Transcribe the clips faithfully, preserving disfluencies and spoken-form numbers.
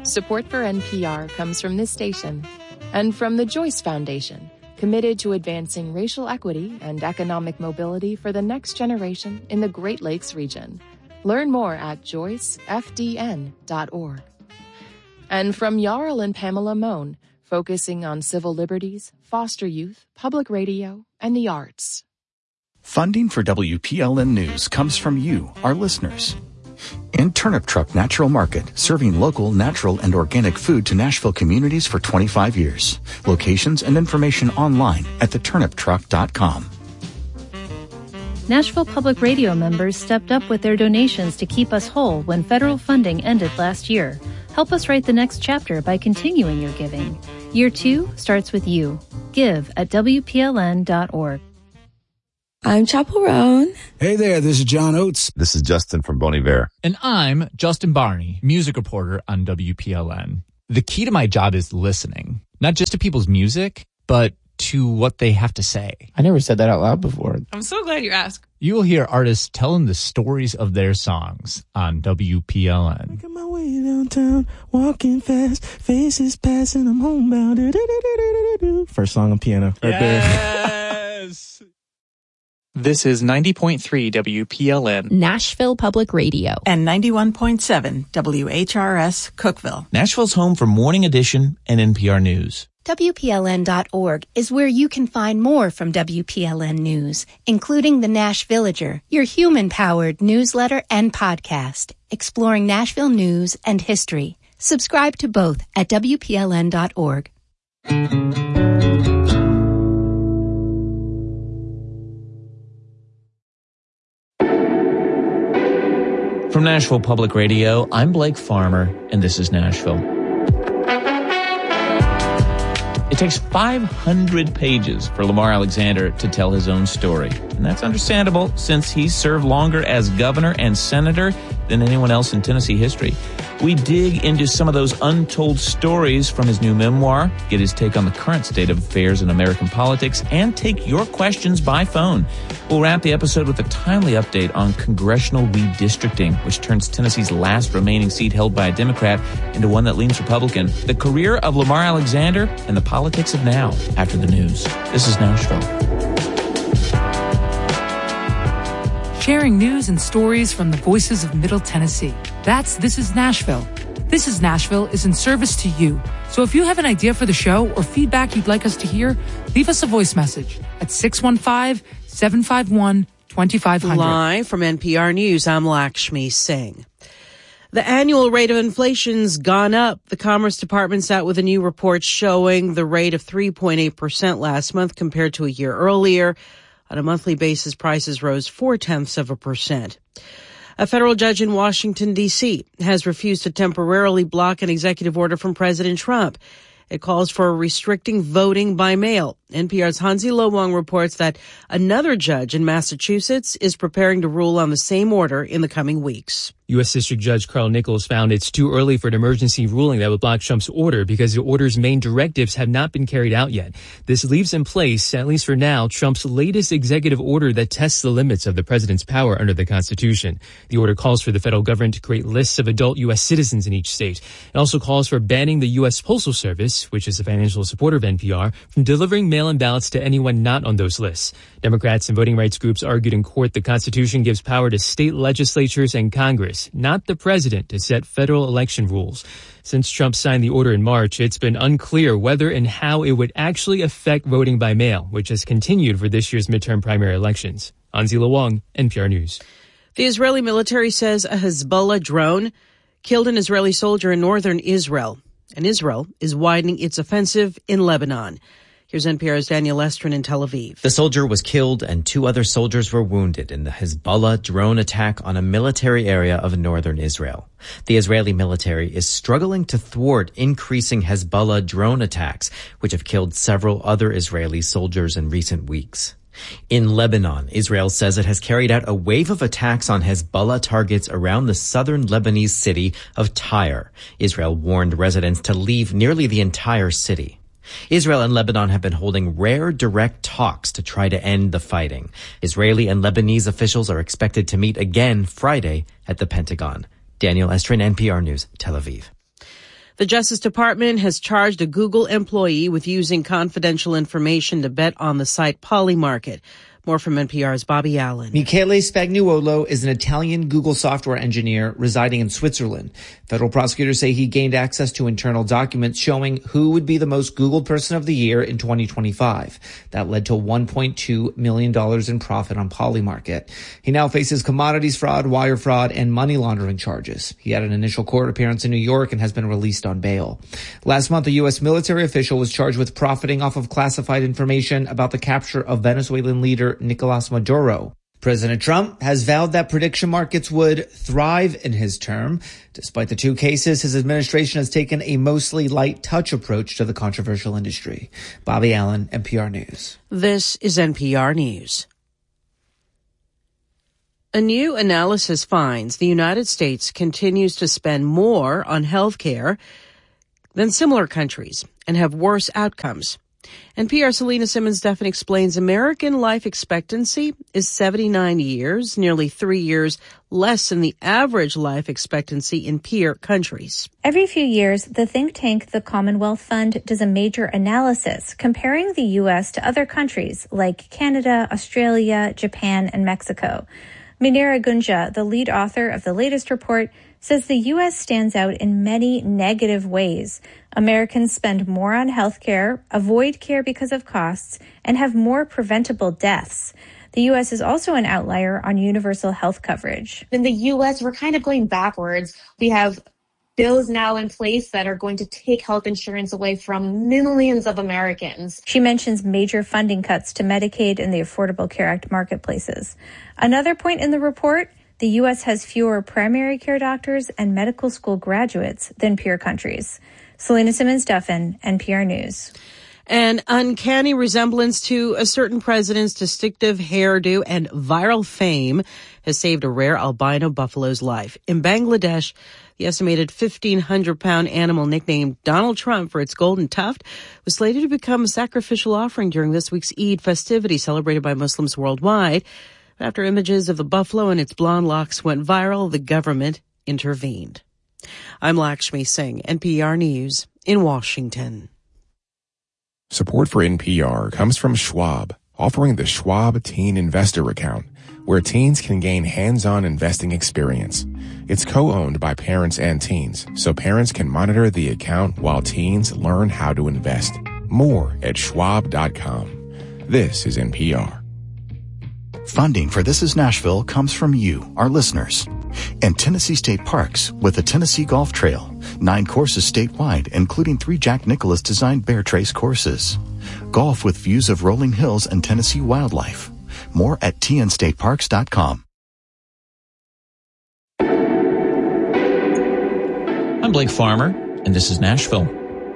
Support for N P R comes from this station and from the Joyce Foundation, committed to advancing racial equity and economic mobility for the next generation in the Great Lakes region. Learn more at joyce f d n dot org. And from Jarl and Pamela Mohn, focusing on civil liberties, foster youth, public radio, and the arts. Funding for W P L N News comes from you, our listeners. In Turnip Truck Natural Market, serving local, natural, and organic food to Nashville communities for twenty-five years. Locations and information online at the turnip truck dot com. Nashville Public Radio members stepped up with their donations to keep us whole when federal funding ended last year. Help us write the next chapter by continuing your giving. Year two starts with you. Give at W P L N dot org. I'm Chapel Roan. Hey there, this is John Oates. This is Justin from Bon Iver. And I'm Justin Barney, music reporter on W P L N. The key to my job is listening, not just to people's music, but to what they have to say. I never said that out loud before. I'm so glad you asked. You will hear artists telling the stories of their songs on W P L N. Making my way downtown, walking fast, faces passing, I'm homebound. First song on piano. Right yes! There. This is ninety point three W P L N, Nashville Public Radio, and ninety-one point seven W H R S, Cookeville. Nashville's home for Morning Edition and N P R News. W P L N dot org is where you can find more from W P L N News, including the Nash Villager, your human-powered newsletter and podcast, exploring Nashville news and history. Subscribe to both at W P L N dot org. From Nashville Public Radio, I'm Blake Farmer, and this is Nashville. It takes five hundred pages for Lamar Alexander to tell his own story. And that's understandable since he's served longer as governor and senator than anyone else in Tennessee history. We dig into some of those untold stories from his new memoir, get his take on the current state of affairs in American politics, and take your questions by phone. We'll wrap the episode with a timely update on congressional redistricting, which turns Tennessee's last remaining seat held by a Democrat into one that leans Republican. The career of Lamar Alexander and the politics of now after the news. This is Nashville. Sharing news and stories from the voices of Middle Tennessee. That's This is Nashville. This is Nashville is in service to you. So if you have an idea for the show or feedback you'd like us to hear, leave us a voice message at six one five, seven five one, two five zero zero. Live from N P R News, I'm Lakshmi Singh. The annual rate of inflation's gone up. The Commerce Department's out with a new report showing the rate of three point eight percent last month compared to a year earlier. On a monthly basis, prices rose four-tenths of a percent. A federal judge in Washington, D C has refused to temporarily block an executive order from President Trump. It calls for restricting voting by mail. N P R's Hansi Lo Wang reports that another judge in Massachusetts is preparing to rule on the same order in the coming weeks. U S. District Judge Carl Nichols found it's too early for an emergency ruling that would block Trump's order because the order's main directives have not been carried out yet. This leaves in place, at least for now, Trump's latest executive order that tests the limits of the president's power under the Constitution. The order calls for the federal government to create lists of adult U S citizens in each state. It also calls for banning the U S. Postal Service, which is a financial supporter of N P R, from delivering mail-in ballots to anyone not on those lists. Democrats and voting rights groups argued in court the Constitution gives power to state legislatures and Congress, not the president, to set federal election rules. Since Trump signed the order in March, it's been unclear whether and how it would actually affect voting by mail, which has continued for this year's midterm primary elections. Hansi Lo Wang, N P R News. The Israeli military says a Hezbollah drone killed an Israeli soldier in northern Israel, and Israel is widening its offensive in Lebanon. Here's N P R's Daniel Estrin in Tel Aviv. The soldier was killed and two other soldiers were wounded in the Hezbollah drone attack on a military area of northern Israel. The Israeli military is struggling to thwart increasing Hezbollah drone attacks, which have killed several other Israeli soldiers in recent weeks. In Lebanon, Israel says it has carried out a wave of attacks on Hezbollah targets around the southern Lebanese city of Tyre. Israel warned residents to leave nearly the entire city. Israel and Lebanon have been holding rare direct talks to try to end the fighting. Israeli and Lebanese officials are expected to meet again Friday at the Pentagon. Daniel Estrin, N P R News, Tel Aviv. The Justice Department has charged a Google employee with using confidential information to bet on the site Polymarket. More from N P R's Bobby Allen. Michele Spagnuolo is an Italian Google software engineer residing in Switzerland. Federal prosecutors say he gained access to internal documents showing who would be the most Googled person of the year in twenty twenty-five. That led to one point two million dollars in profit on Polymarket. He now faces commodities fraud, wire fraud, and money laundering charges. He had an initial court appearance in New York and has been released on bail. Last month, a U S military official was charged with profiting off of classified information about the capture of Venezuelan leader Nicolas Maduro. President Trump has vowed that prediction markets would thrive in his term. Despite the two cases, his administration has taken a mostly light touch approach to the controversial industry. Bobby Allen, N P R News. This is N P R News. A new analysis finds the United States continues to spend more on health care than similar countries and have worse outcomes. N P R Selena Simmons-Duffin explains American life expectancy is seventy-nine years, nearly three years less than the average life expectancy in peer countries. Every few years, the think tank the Commonwealth Fund does a major analysis comparing the U S to other countries like Canada, Australia, Japan, and Mexico. Minera Gunja, the lead author of the latest report, says the U S stands out in many negative ways. Americans spend more on health care, avoid care because of costs, and have more preventable deaths. The U S is also an outlier on universal health coverage. In the U S, we're kind of going backwards. We have bills now in place that are going to take health insurance away from millions of Americans. She mentions major funding cuts to Medicaid and the Affordable Care Act marketplaces. Another point in the report, the U S has fewer primary care doctors and medical school graduates than peer countries. Selena Simmons-Duffin, N P R News. An uncanny resemblance to a certain president's distinctive hairdo and viral fame has saved a rare albino buffalo's life. In Bangladesh, the estimated fifteen hundred pound animal nicknamed Donald Trump for its golden tuft was slated to become a sacrificial offering during this week's Eid festivity celebrated by Muslims worldwide. After images of the buffalo and its blonde locks went viral, the government intervened. I'm Lakshmi Singh, N P R News in Washington. Support for N P R comes from Schwab, offering the Schwab Teen Investor Account, where teens can gain hands-on investing experience. It's co-owned by parents and teens, so parents can monitor the account while teens learn how to invest. More at schwab dot com. This is N P R. Funding for This is Nashville comes from you, our listeners. And Tennessee State Parks with the Tennessee Golf Trail. Nine courses statewide, including three Jack Nicklaus designed Bear Trace courses. Golf with views of rolling hills and Tennessee wildlife. More at t n state parks dot com. I'm Blake Farmer, and this is Nashville.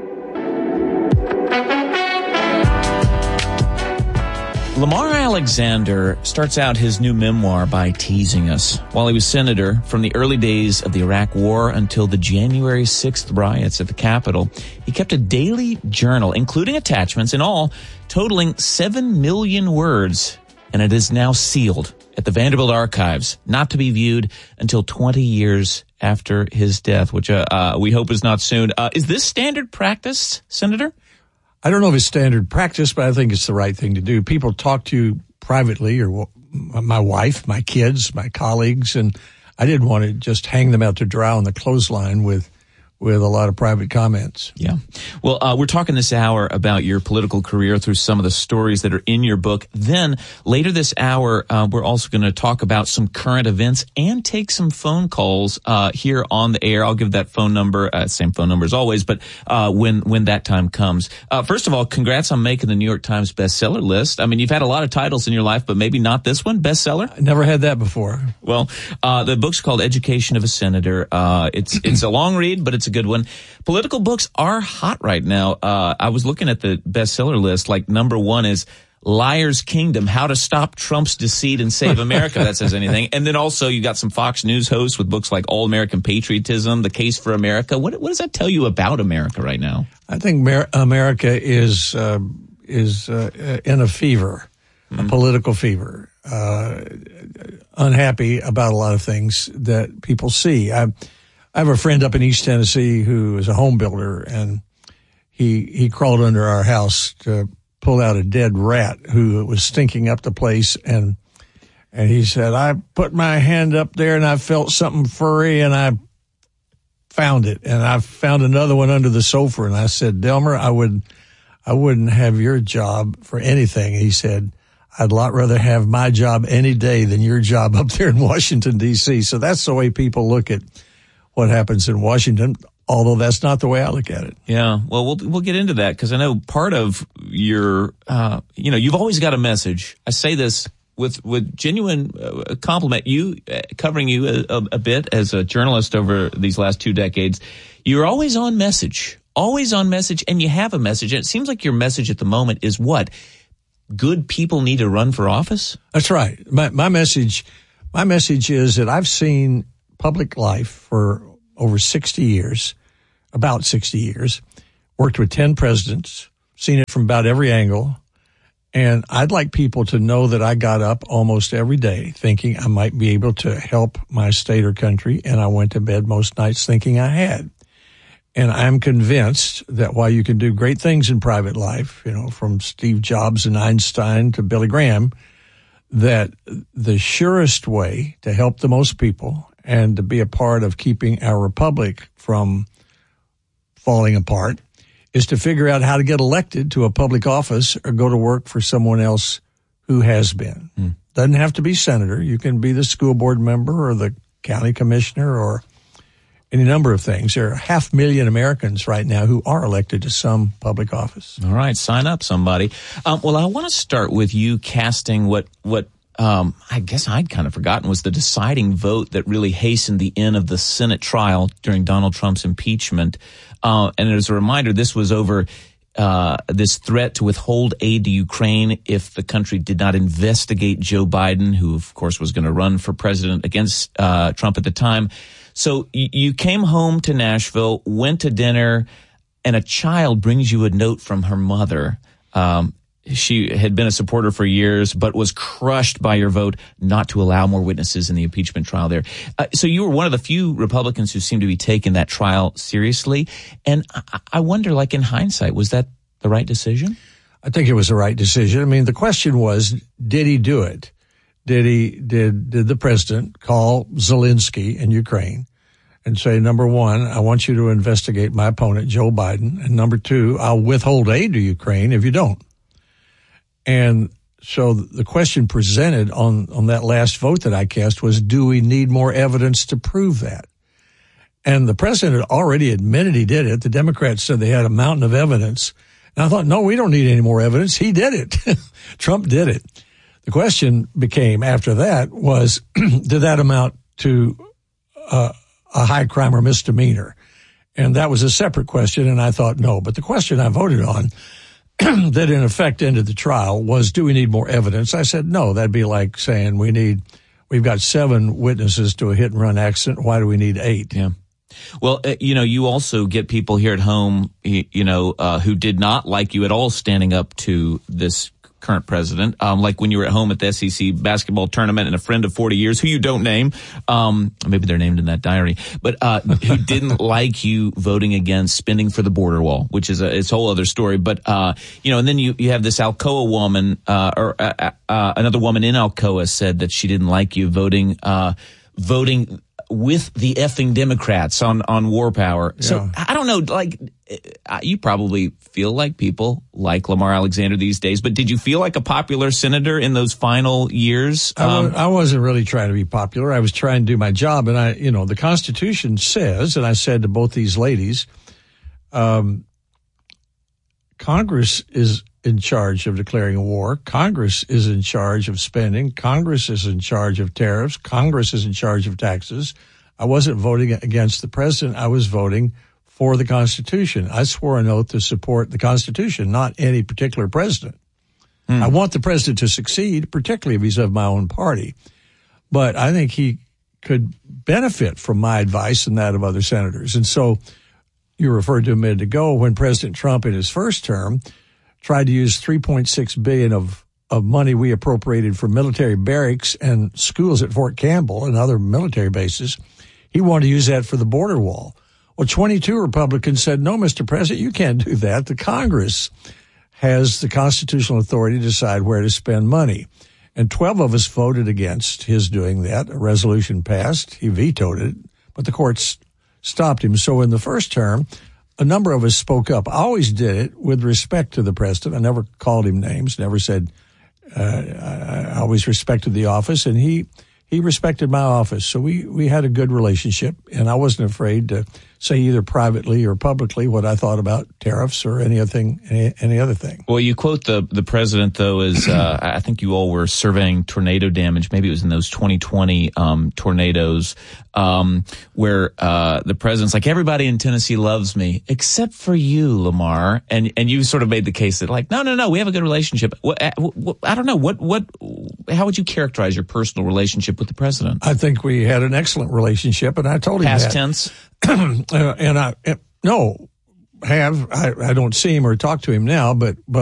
Lamar Alexander starts out his new memoir by teasing us. While he was senator, from the early days of the Iraq War until the January sixth riots at the Capitol, he kept a daily journal, including attachments, in all totaling seven million words, and it is now sealed at the Vanderbilt Archives, not to be viewed until twenty years after his death, which uh, uh, we hope is not soon. Uh, is this standard practice, Senator? I don't know if it's standard practice, but I think it's the right thing to do. People talk to you privately, or my wife, my kids, my colleagues, and I didn't want to just hang them out to dry on the clothesline with with a lot of private comments. Yeah. Well, uh, we're talking this hour about your political career through some of the stories that are in your book. Then later this hour, uh, we're also going to talk about some current events and take some phone calls uh, here on the air. I'll give that phone number, uh, same phone number as always, but uh, when when that time comes. Uh, first of all, congrats on making the New York Times bestseller list. I mean, you've had a lot of titles in your life, but maybe not this one, bestseller? I never had that before. Well, uh, the book's called Education of a Senator. Uh, it's it's a long read, but it's a good one. Political books are hot right now. Uh, I was looking at the bestseller list. Like number one is Liar's Kingdom, How to Stop Trump's Deceit and Save America. That says anything. And then also you got some Fox News hosts with books like All American Patriotism, The Case for America. What, what does that tell you about America right now? I think Mer- America is, uh, is uh, in a fever, mm-hmm. a political fever, uh, unhappy about a lot of things that people see. I, I have a friend up in East Tennessee who is a home builder, and he he crawled under our house to pull out a dead rat who was stinking up the place, and and he said, I put my hand up there and I felt something furry and I found it, and I found another one under the sofa, and I said, Delmer, I would I wouldn't have your job for anything. He said, I'd a lot rather have my job any day than your job up there in Washington, D C. So that's the way people look at what happens in Washington, although that's not the way I look at it. Yeah, well, we'll we'll get into that because I know part of your, uh, you know, you've always got a message. I say this with with genuine uh, compliment. You uh, covering you a, a, a bit as a journalist over these last two decades, you're always on message, always on message, and you have a message. And it seems like your message at the moment is what? Good people need to run for office? That's right. My, my message, my message is that I've seen public life for over sixty years, about sixty years, worked with ten presidents, seen it from about every angle. And I'd like people to know that I got up almost every day thinking I might be able to help my state or country. And I went to bed most nights thinking I had. And I'm convinced that while you can do great things in private life, you know, from Steve Jobs and Einstein to Billy Graham, that the surest way to help the most people and to be a part of keeping our republic from falling apart is to figure out how to get elected to a public office or go to work for someone else who has been. Mm. Doesn't have to be senator. You can be the school board member or the county commissioner or any number of things. There are half million Americans right now who are elected to some public office. All right, sign up, somebody. Um, well, I want to start with you casting what what um, I guess I'd kind of forgotten was the deciding vote that really hastened the end of the Senate trial during Donald Trump's impeachment. Uh, and as a reminder, this was over uh, this threat to withhold aid to Ukraine if the country did not investigate Joe Biden, who, of course, was going to run for president against uh, Trump at the time. So you came home to Nashville, went to dinner, and a child brings you a note from her mother. Um, she had been a supporter for years, but was crushed by your vote not to allow more witnesses in the impeachment trial there. Uh, so you were one of the few Republicans who seemed to be taking that trial seriously. And I, I wonder, like in hindsight, was that the right decision? I think it was the right decision. I mean, the question was, did he do it? Did he, did, did the president call Zelensky in Ukraine and say, number one, I want you to investigate my opponent, Joe Biden. And number two, I'll withhold aid to Ukraine if you don't. And so the question presented on, on that last vote that I cast was, do we need more evidence to prove that? And the president had already admitted he did it. The Democrats said they had a mountain of evidence. And I thought, no, we don't need any more evidence. He did it. Trump did it. The question became after that was, did that amount to uh, a high crime or misdemeanor? And that was a separate question, and I thought no. But the question I voted on that in effect ended the trial was, do we need more evidence? I said no. That'd be like saying we need, we've got seven witnesses to a hit and run accident. Why do we need eight? Yeah. Well, uh, you know, you also get people here at home, you, you know, uh, who did not like you at all standing up to this current president, um, like when you were at home at the S E C basketball tournament and a friend of forty years who you don't name, um, maybe they're named in that diary, but uh, who didn't like you voting against spending for the border wall, which is a, it's a whole other story. But, uh, you know, and then you, you have this Alcoa woman, uh, or uh, uh, another woman in Alcoa said that she didn't like you voting, uh, voting with the effing Democrats on, on war power. Yeah. So I don't know, like, you probably feel like people like Lamar Alexander these days, but did you feel like a popular senator in those final years? Um, I, I wasn't really trying to be popular. I was trying to do my job. And I, you know, the Constitution says, and I said to both these ladies, um, Congress is in charge of declaring a war. Congress is in charge of spending. Congress is in charge of tariffs. Congress is in charge of taxes. I wasn't voting against the president. I was voting for the Constitution. I swore an oath to support the Constitution, not any particular president. Hmm. I want the president to succeed, particularly if he's of my own party. But I think he could benefit from my advice and that of other senators. And so you referred to a minute ago when President Trump in his first term tried to use three point six billion dollars of, of money we appropriated for military barracks and schools at Fort Campbell and other military bases. he wanted to use that for the border wall. Well, twenty-two Republicans said, no, Mister President, you can't do that. The Congress has the constitutional authority to decide where to spend money. And twelve of us voted against his doing that. A resolution passed. He vetoed it, but the courts stopped him. So in the first term, a number of us spoke up. I always did it with respect to the president. I never called him names, never said, uh, I always respected the office, and he, he respected my office. So we, we had a good relationship, and I wasn't afraid to say either privately or publicly what I thought about tariffs or any other thing, any, any other thing. Well, you quote the, the president, though, as uh, I think you all were surveying tornado damage. Maybe it was in those twenty twenty um, tornadoes um, where uh, the president's like, everybody in Tennessee loves me except for you, Lamar. And and you sort of made the case that, like, no, no, no, we have a good relationship. What, what, I don't know. What what? How would you characterize your personal relationship with the president? I think we had an excellent relationship, and I told him Past that. tense? uh, and I, no, have, I, I don't see him or talk to him now, but, but